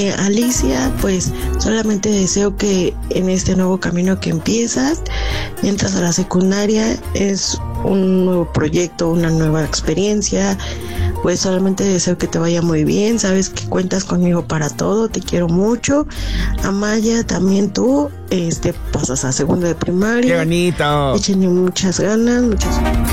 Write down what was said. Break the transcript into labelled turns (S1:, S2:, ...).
S1: Alicia, pues solamente deseo que en este nuevo camino que empiezas, entras a la secundaria, es un nuevo proyecto, una nueva experiencia, pues solamente deseo que te vaya muy bien, sabes que cuentas conmigo para todo, te quiero mucho. Amaya, también tú, pasas a segundo de primaria.
S2: ¡Qué bonito!
S1: Échenle muchas ganas, muchas